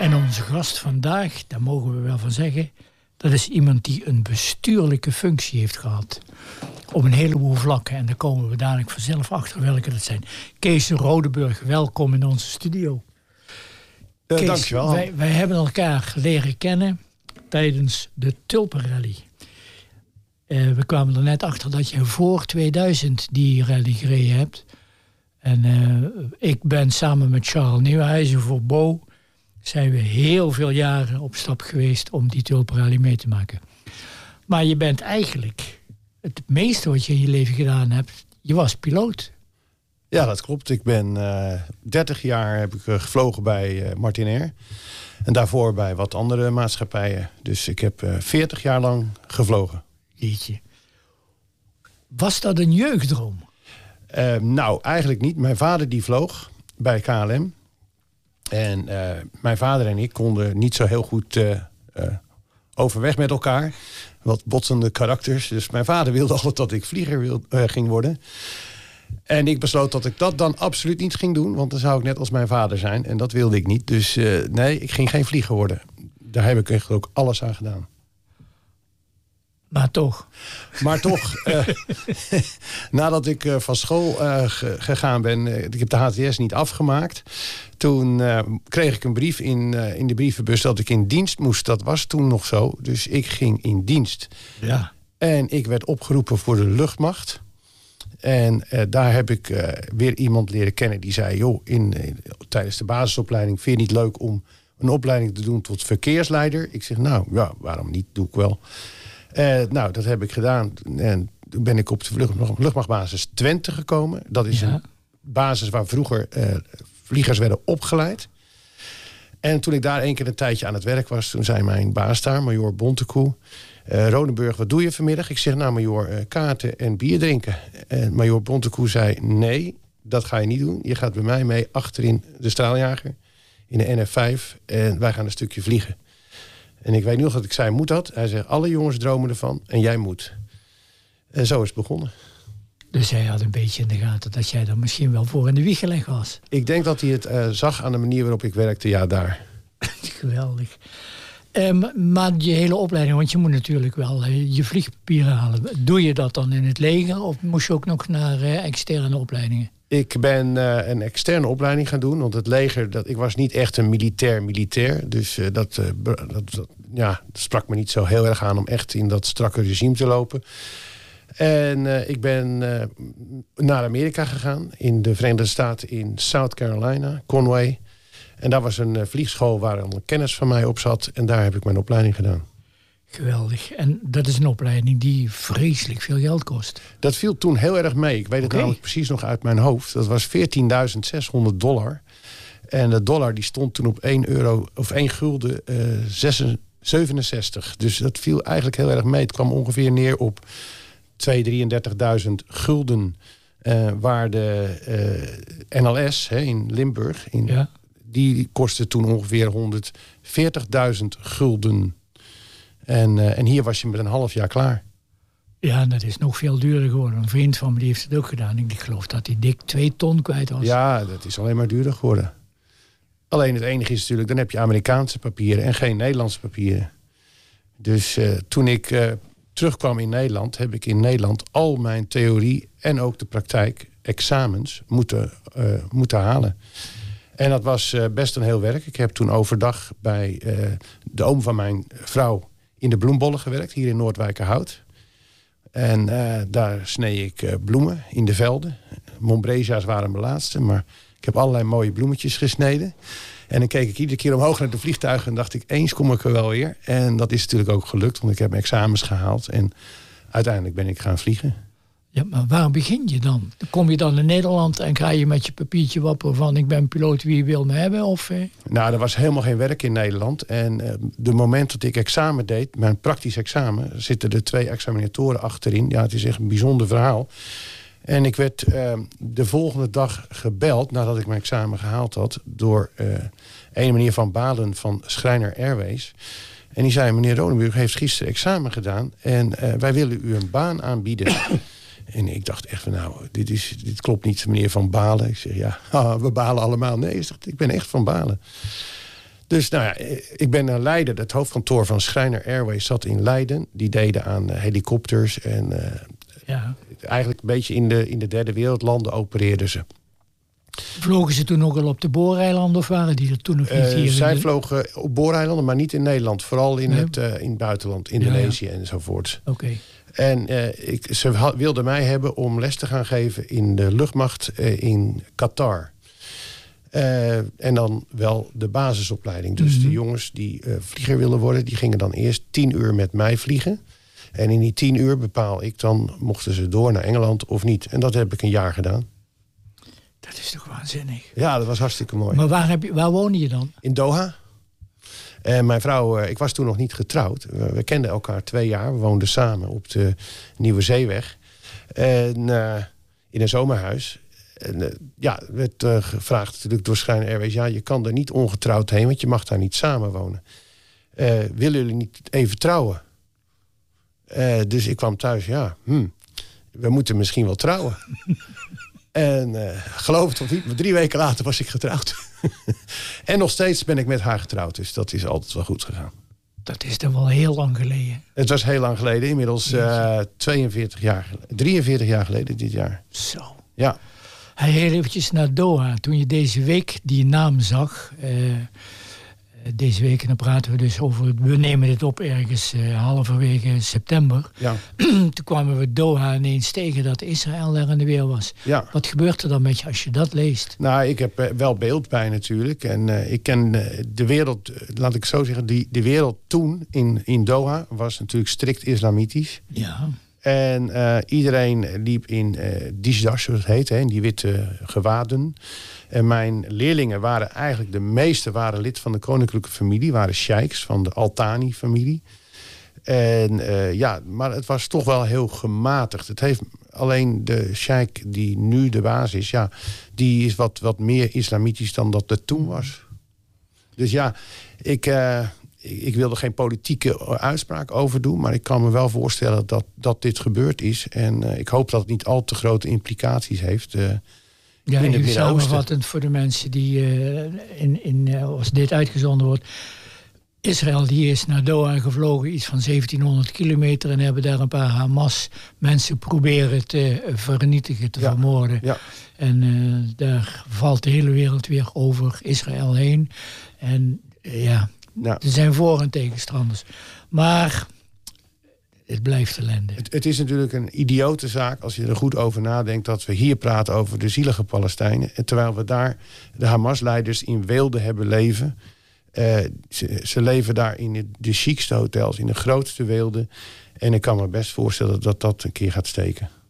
En onze gast vandaag, daar mogen we wel van zeggen, dat is iemand die een bestuurlijke functie heeft gehad. Op een heleboel vlakken. En daar komen we dadelijk vanzelf achter welke dat zijn. Kees Rodeburg, welkom in onze studio. Kees, dankjewel. Wij hebben elkaar leren kennen tijdens de Tulpenrally. We kwamen er net achter dat je voor 2000 die rally gereden hebt. En ik ben samen met Charles Nieuwenhuizen voor Bo, zijn we heel veel jaren op stap geweest om die Tulpenrally mee te maken. Maar je bent eigenlijk het meeste wat je in je leven gedaan hebt, je was piloot. Ja, dat klopt. Ik ben 30 jaar heb ik gevlogen bij Martinair. En daarvoor bij wat andere maatschappijen. Dus ik heb 40 jaar lang gevlogen. Jeetje. Was dat een jeugddroom? Nou, eigenlijk niet. Mijn vader die vloog bij KLM. En mijn vader en ik konden niet zo heel goed overweg met elkaar. Wat botsende karakters. Dus mijn vader wilde altijd dat ik vlieger ging worden. En ik besloot dat ik dat dan absoluut niet ging doen. Want dan zou ik net als mijn vader zijn. En dat wilde ik niet. Dus nee, ik ging geen vlieger worden. Daar heb ik echt ook alles aan gedaan. Maar toch. Nadat ik van school gegaan ben, ik heb de HTS niet afgemaakt. Toen kreeg ik een brief in de brievenbus dat ik in dienst moest. Dat was toen nog zo. Dus ik ging in dienst. Ja. En ik werd opgeroepen voor de luchtmacht. En daar heb ik weer iemand leren kennen die zei, joh, tijdens de basisopleiding vind je niet leuk om een opleiding te doen tot verkeersleider? Ik zeg, nou ja, waarom niet? Doe ik wel. Nou, dat heb ik gedaan. En toen ben ik op de luchtmachtbasis Twente gekomen. Dat is een basis waar vroeger vliegers werden opgeleid. En toen ik daar één keer een tijdje aan het werk was, toen zei mijn baas daar, majoor Bontekoe, Rodenburg, wat doe je vanmiddag? Ik zeg, nou majoor, kaarten en bier drinken. En majoor Bontekoe zei, nee, dat ga je niet doen. Je gaat bij mij mee achterin de straaljager in de NF5 en wij gaan een stukje vliegen. En ik weet nu nog dat ik zei, moet dat? Hij zei, alle jongens dromen ervan en jij moet. En zo is het begonnen. Dus hij had een beetje in de gaten dat jij er misschien wel voor in de wieg gelegd was. Ik denk dat hij het zag aan de manier waarop ik werkte, ja, daar. Geweldig. Maar je hele opleiding, want je moet natuurlijk wel je vliegpapieren halen. Doe je dat dan in het leger of moest je ook nog naar externe opleidingen? Ik ben een externe opleiding gaan doen. Want het leger, ik was niet echt een militair. Dus dat sprak me niet zo heel erg aan om echt in dat strakke regime te lopen. En ik ben naar Amerika gegaan. In de Verenigde Staten in South Carolina, Conway. En daar was een vliegschool waar een kennis van mij op zat. En daar heb ik mijn opleiding gedaan. Geweldig. En dat is een opleiding die vreselijk veel geld kost. Dat viel toen heel erg mee. Ik weet het namelijk precies nog uit mijn hoofd. Dat was $14.600. En de dollar die stond toen op €1 67. Dus dat viel eigenlijk heel erg mee. Het kwam ongeveer neer op 33.000 gulden. Waar de NLS in Limburg, die kostte toen ongeveer 140.000 gulden. En hier was je met een half jaar klaar. Ja, dat is nog veel duurder geworden. Een vriend van me die heeft het ook gedaan. Ik geloof dat hij dik 2 ton kwijt was. Ja, dat is alleen maar duurder geworden. Alleen het enige is natuurlijk, dan heb je Amerikaanse papieren en geen Nederlandse papieren. Dus toen ik terugkwam in Nederland, heb ik in Nederland al mijn theorie en ook de praktijk examens moeten halen. En dat was best een heel werk. Ik heb toen overdag bij de oom van mijn vrouw in de bloembollen gewerkt, hier in Noordwijkerhout. En daar snee ik bloemen in de velden. Montbrezia's waren mijn laatste, maar ik heb allerlei mooie bloemetjes gesneden. En dan keek ik iedere keer omhoog naar de vliegtuigen en dacht ik, eens kom ik er wel weer. En dat is natuurlijk ook gelukt, want ik heb mijn examens gehaald. En uiteindelijk ben ik gaan vliegen. Ja, maar waar begin je dan? Kom je dan in Nederland en ga je met je papiertje wapperen van ik ben piloot, wie wil me hebben? Of, Nou, er was helemaal geen werk in Nederland. En de moment dat ik examen deed, mijn praktisch examen, zitten er 2 examinatoren achterin. Ja, het is echt een bijzonder verhaal. En ik werd de volgende dag gebeld, nadat ik mijn examen gehaald had, door een meneer Van Balen van Schreiner Airways. En die zei, meneer Rodenburg heeft gisteren examen gedaan en wij willen u een baan aanbieden. En ik dacht echt van, nou, dit klopt niet, meneer Van Balen. Ik zeg, ja, we balen allemaal. Nee, ik ben echt Van Balen. Dus nou ja, ik ben naar Leiden. Het hoofdkantoor van Schreiner Airways zat in Leiden. Die deden aan helikopters. En eigenlijk een beetje in de derde wereldlanden opereerden ze. Vlogen ze toen ook al op de Booreilanden of waren die er toen nog niet hier? Zij vlogen op Booreilanden, maar niet in Nederland. Vooral in het buitenland, Indonesië enzovoort. Oké. En ze wilden mij hebben om les te gaan geven in de luchtmacht in Qatar. En dan wel de basisopleiding. Dus de jongens die vlieger willen worden, die gingen dan eerst 10 uur met mij vliegen. En in die 10 uur bepaal ik dan, mochten ze door naar Engeland of niet. En dat heb ik een jaar gedaan. Dat is toch waanzinnig? Ja, dat was hartstikke mooi. Maar waar woonde je dan? In Doha. En mijn vrouw, ik was toen nog niet getrouwd. We kenden elkaar 2 jaar. We woonden samen op de Nieuwe Zeeweg. En in een zomerhuis. En werd gevraagd natuurlijk door Schreiner Airways. Ja, je kan er niet ongetrouwd heen, want je mag daar niet samen wonen. Willen jullie niet even trouwen? Dus ik kwam thuis, we moeten misschien wel trouwen. En geloof het of niet, maar 3 weken later was ik getrouwd. En nog steeds ben ik met haar getrouwd. Dus dat is altijd wel goed gegaan. Dat is toch wel heel lang geleden. Het was heel lang geleden. Inmiddels 43 jaar geleden dit jaar. Zo. Ja. Heel eventjes naar Doha. Toen je deze week die naam zag. Deze week, en dan praten we dus over. We nemen dit op ergens halverwege september. Ja. Toen kwamen we Doha ineens tegen dat Israël daar in de weer was. Ja. Wat gebeurt er dan met je als je dat leest? Nou, ik heb wel beeld bij natuurlijk. En ik ken de wereld, laat ik zo zeggen. De wereld toen in Doha was natuurlijk strikt islamitisch. Ja. En iedereen liep in disdash, zoals het heet, in die witte gewaden. En mijn leerlingen waren eigenlijk, de meeste waren lid van de koninklijke familie. Waren sheiks van de Al-Thani-familie. En maar het was toch wel heel gematigd. Het heeft alleen de sheik die nu de baas is, die is wat meer islamitisch dan dat het toen was. Dus ja, ik wil er geen politieke uitspraak over doen, maar ik kan me wel voorstellen dat dit gebeurd is. En ik hoop dat het niet al te grote implicaties heeft in het Midden-Oosten. Samenvattend voor de mensen die als dit uitgezonden wordt. Israël die is naar Doha gevlogen, iets van 1700 kilometer, en hebben daar een paar Hamas mensen proberen te vernietigen, te vermoorden. Ja. En daar valt de hele wereld weer over Israël heen. En er zijn voor- en tegenstanders. Maar het blijft ellende. Het is natuurlijk een idiote zaak als je er goed over nadenkt dat we hier praten over de zielige Palestijnen. En terwijl we daar de Hamas-leiders in weelde hebben leven. Ze leven daar in de chicste hotels, in de grootste weelde. En ik kan me best voorstellen dat dat een keer gaat steken.